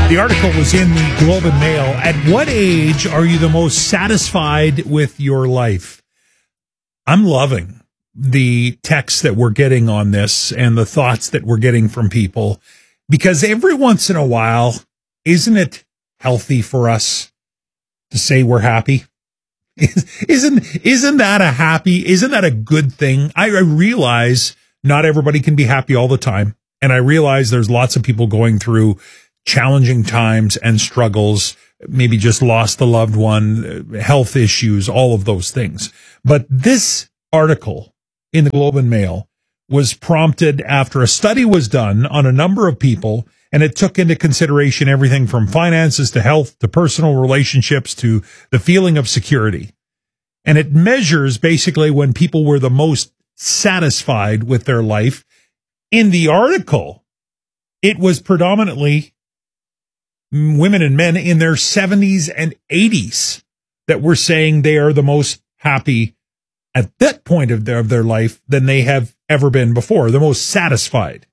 The article was in the Globe and Mail. At what age are you the most satisfied with your life? I'm loving the texts that we're getting on this and the thoughts that we're getting from people, because every once in a while, isn't it healthy for us to say we're happy? Isn't that a good thing? I realize not everybody can be happy all the time. And I realize there's lots of people going through challenging times and struggles, maybe just lost a loved one, health issues, all of those things. But this article in the Globe and Mail was prompted after a study was done on a number of people, and it took into consideration everything from finances to health to personal relationships to the feeling of security. And it measures basically when people were the most satisfied with their life. In the article, it was predominantly women and men in their 70s and 80s that were saying they are the most happy at that point of their life than they have ever been before, the most satisfied.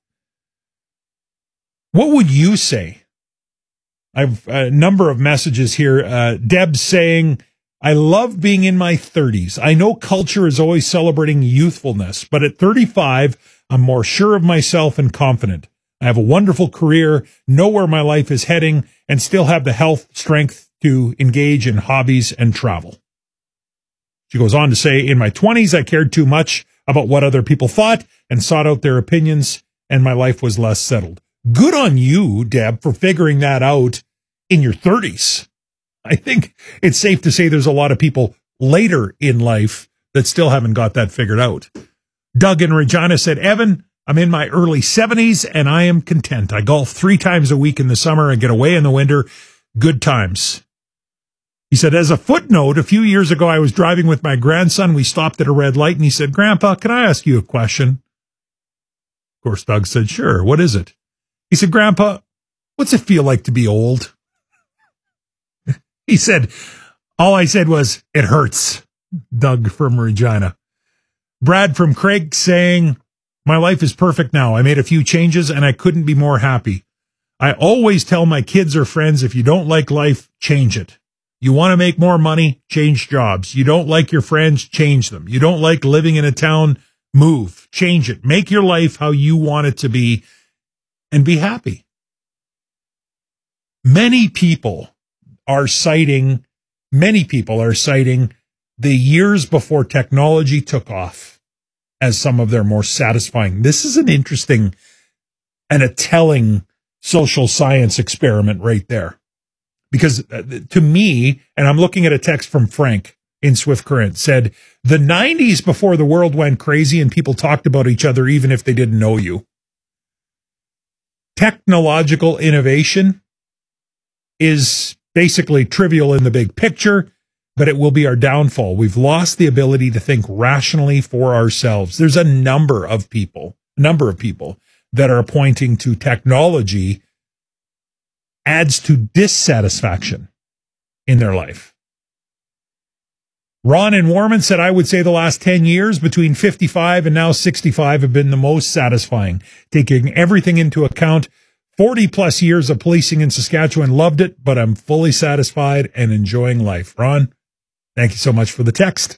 What would you say? I've a number of messages here. Deb saying, I love being in my 30s. I know culture is always celebrating youthfulness, but at 35, I'm more sure of myself and confident. I have a wonderful career, know where my life is heading, and still have the health, strength to engage in hobbies and travel. She goes on to say, in my 20s, I cared too much about what other people thought and sought out their opinions, and my life was less settled. Good on you, Deb, for figuring that out in your 30s. I think it's safe to say there's a lot of people later in life that still haven't got that figured out. Doug in Regina said, Evan, I'm in my early 70s and I am content. I golf 3 times a week in the summer and get away in the winter. Good times. He said, as a footnote, a few years ago, I was driving with my grandson. We stopped at a red light and he said, Grandpa, can I ask you a question? Of course, Doug said, sure. What is it? He said, Grandpa, what's it feel like to be old? He said, all I said was, it hurts. Doug from Regina. Brad from Craig saying, my life is perfect now. I made a few changes and I couldn't be more happy. I always tell my kids or friends, if you don't like life, change it. You want to make more money, change jobs. You don't like your friends, change them. You don't like living in a town, move, change it. Make your life how you want it to be and be happy. Many people are citing the years before technology took off as some of their more satisfying. This is an interesting and a telling social science experiment right there. Because to me, and I'm looking at a text from Frank in Swift Current, said, the 90s before the world went crazy and people talked about each other even if they didn't know you. Technological innovation is basically trivial in the big picture, but it will be our downfall. We've lost the ability to think rationally for ourselves. There's a number of people that are pointing to technology adds to dissatisfaction in their life. Ron in Warman said, I would say the last 10 years between 55 and now 65 have been the most satisfying. Taking everything into account, 40 plus years of policing in Saskatchewan, loved it, but I'm fully satisfied and enjoying life. Ron, thank you so much for the text.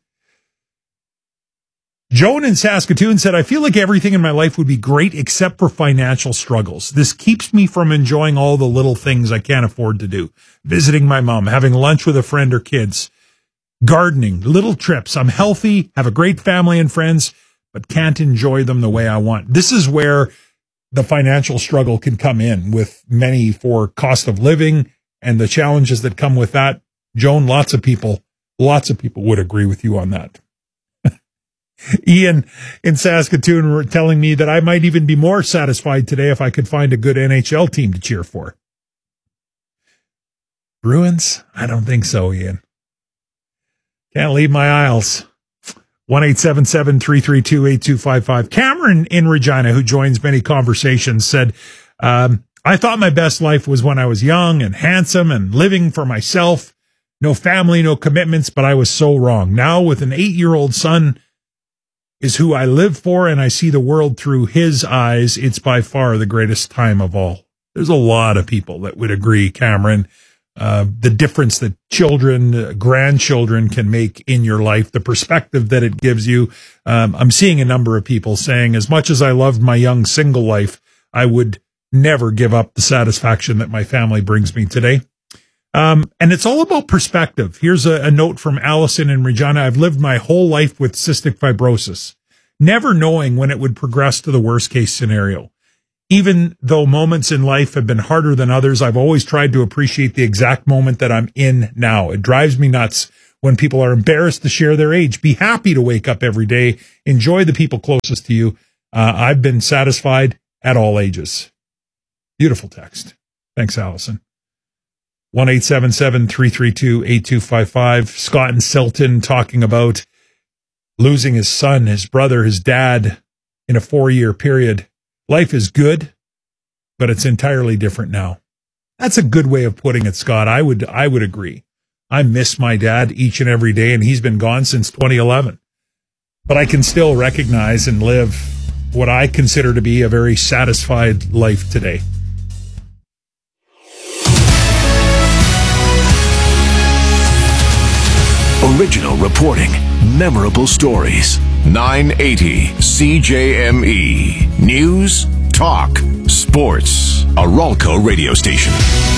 Joan in Saskatoon said, I feel like everything in my life would be great except for financial struggles. This keeps me from enjoying all the little things I can't afford to do. Visiting my mom, having lunch with a friend or kids, gardening, little trips. I'm healthy, have a great family and friends, but can't enjoy them the way I want. This is where the financial struggle can come in with many for cost of living and the challenges that come with that. Joan, lots of people would agree with you on that. Ian in Saskatoon were telling me that I might even be more satisfied today if I could find a good NHL team to cheer for. Bruins? I don't think so, Ian. Can't leave my aisles. 1-877-332-8255. Cameron in Regina, who joins many conversations, said, I thought my best life was when I was young and handsome and living for myself. No family, no commitments, but I was so wrong. Now with an 8-year-old son is who I live for, and I see the world through his eyes. It's by far the greatest time of all. There's a lot of people that would agree, Cameron. The difference that children, grandchildren can make in your life, the perspective that it gives you. I'm seeing a number of people saying, as much as I loved my young single life, I would never give up the satisfaction that my family brings me today. And it's all about perspective. Here's a note from Allison in Regina. I've lived my whole life with cystic fibrosis, never knowing when it would progress to the worst case scenario. Even though moments in life have been harder than others, I've always tried to appreciate the exact moment that I'm in now. It drives me nuts when people are embarrassed to share their age. Be happy to wake up every day. Enjoy the people closest to you. I've been satisfied at all ages. Beautiful text. Thanks, Allison. 1-877-332-8255. Scott and Silton talking about losing his son, his brother, his dad in a 4-year period. Life is good, but it's entirely different now. That's a good way of putting it, Scott. I would agree. I miss my dad each and every day, and he's been gone since 2011. But I can still recognize and live what I consider to be a very satisfied life today. Original reporting, memorable stories. 980 CJME. News, talk, sports. A Ralco radio station.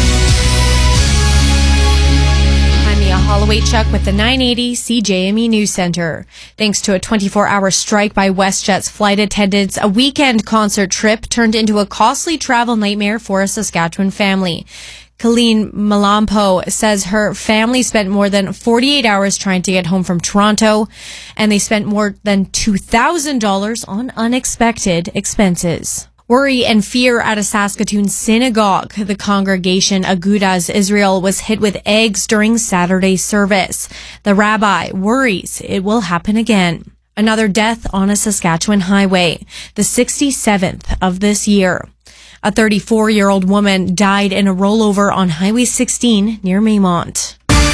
I'm Mia Holloway-Chuck with the 980 CJME News Center. Thanks to a 24-hour strike by WestJet's flight attendants, a weekend concert trip turned into a costly travel nightmare for a Saskatchewan family. Colleen Malampo says her family spent more than 48 hours trying to get home from Toronto, and they spent more than $2,000 on unexpected expenses. Worry and fear at a Saskatoon synagogue. The congregation Agudas Israel was hit with eggs during Saturday's service. The rabbi worries it will happen again. Another death on a Saskatchewan highway, the 67th of this year. A 34-year-old woman died in a rollover on Highway 16 near Maymont.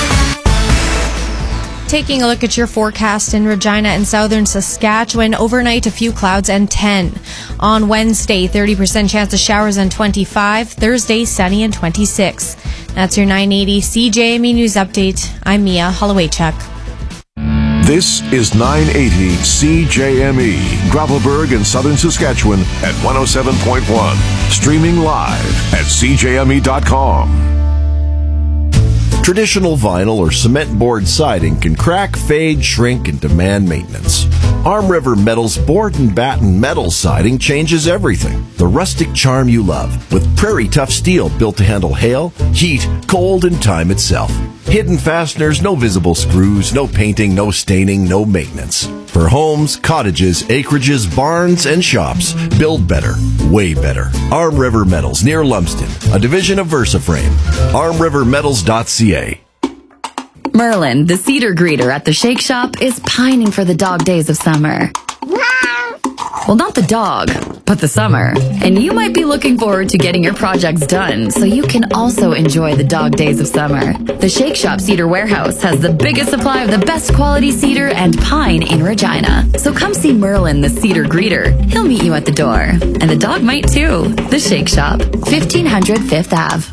Taking a look at your forecast in Regina and southern Saskatchewan. Overnight, a few clouds and 10. On Wednesday, 30% chance of showers and 25. Thursday, sunny and 26. That's your 980 CJME News Update. I'm Mia Holloway-Chuck. This is 980 CJME, Gravelburg in southern Saskatchewan at 107.1. Streaming live at CJME.com. Traditional vinyl or cement board siding can crack, fade, shrink, and demand maintenance. Arm River Metal's board and batten metal siding changes everything. The rustic charm you love with prairie tough steel built to handle hail, heat, cold, and time itself. Hidden fasteners, no visible screws, no painting, no staining, no maintenance. For homes, cottages, acreages, barns, and shops, build better, way better. Arm River Metals near Lumsden, a division of VersaFrame. ArmRiverMetals.ca. Merlin, the cedar greeter at the Shake Shop, is pining for the dog days of summer. Well, not the dog, but the summer. And you might be looking forward to getting your projects done so you can also enjoy the dog days of summer. The Shake Shop Cedar Warehouse has the biggest supply of the best quality cedar and pine in Regina. So come see Merlin, the cedar greeter. He'll meet you at the door. And the dog might too. The Shake Shop, 1500 Fifth Ave.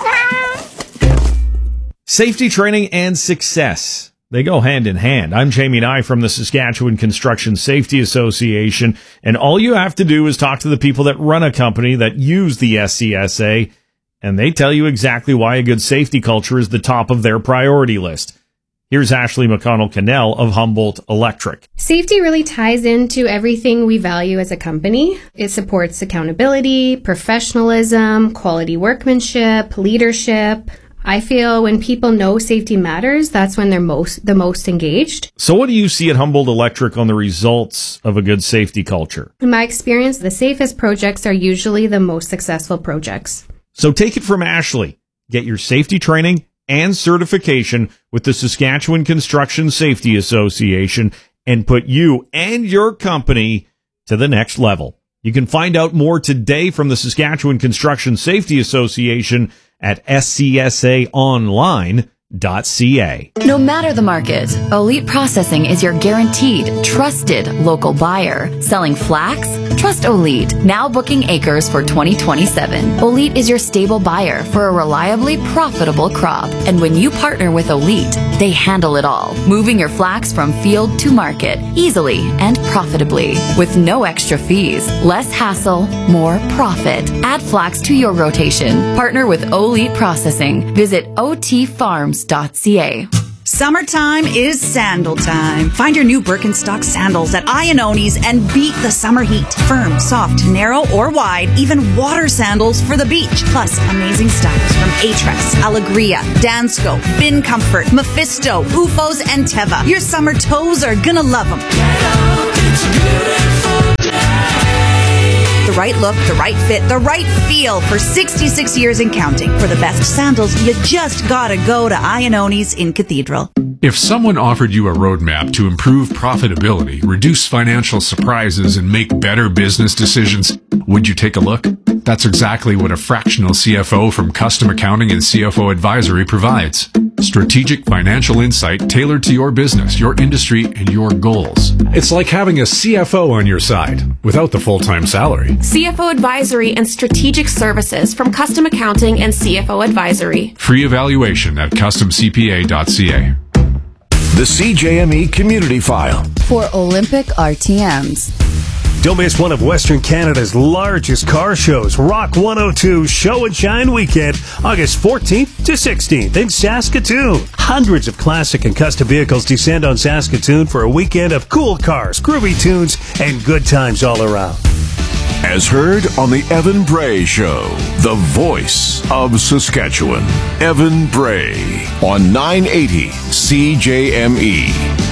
Safety training and success. They go hand in hand. I'm Jamie Nye from the Saskatchewan Construction Safety Association, and all you have to do is talk to the people that run a company that use the SCSA, and they tell you exactly why a good safety culture is the top of their priority list. Here's Ashley McConnell-Cannell of Humboldt Electric. Safety really ties into everything we value as a company. It supports accountability, professionalism, quality workmanship, leadership. I feel when people know safety matters, that's when they're the most engaged. So what do you see at Humboldt Electric on the results of a good safety culture? In my experience, the safest projects are usually the most successful projects. So take it from Ashley. Get your safety training and certification with the Saskatchewan Construction Safety Association and put you and your company to the next level. You can find out more today from the Saskatchewan Construction Safety Association at scsaonline.ca. No matter the market, Elite Processing is your guaranteed, trusted local buyer. Selling flax? Trust Elite. Now booking acres for 2027. Elite is your stable buyer for a reliably profitable crop. And when you partner with Elite, they handle it all, moving your flax from field to market easily and profitably with no extra fees, less hassle, more profit. Add flax to your rotation. Partner with Elite Processing. Visit otfarms.ca. Summertime is sandal time. Find your new Birkenstock sandals at Iannoni's and beat the summer heat. Firm, soft, narrow, or wide, even water sandals for the beach. Plus, amazing styles from Atres, Allegria, Dansko, Bin Comfort, Mephisto, Ufos, and Teva. Your summer toes are gonna love them. The right look, the right fit, the right feel for 66 years and counting. For the best sandals, you just gotta go to Iannoni's in Cathedral. If someone offered you a roadmap to improve profitability, reduce financial surprises, and make better business decisions, would you take a look? That's exactly what a fractional CFO from Custom Accounting and CFO Advisory provides. Strategic financial insight tailored to your business, your industry, and your goals. It's like having a CFO on your side without the full-time salary. CFO Advisory and Strategic Services from Custom Accounting and CFO Advisory. Free evaluation at customcpa.ca. The CJME Community File. For Olympic RTMs. Don't miss one of Western Canada's largest car shows, Rock 102 Show and Shine Weekend, August 14th to 16th in Saskatoon. Hundreds of classic and custom vehicles descend on Saskatoon for a weekend of cool cars, groovy tunes, and good times all around. As heard on the Evan Bray Show, the voice of Saskatchewan. Evan Bray on 980 CJME.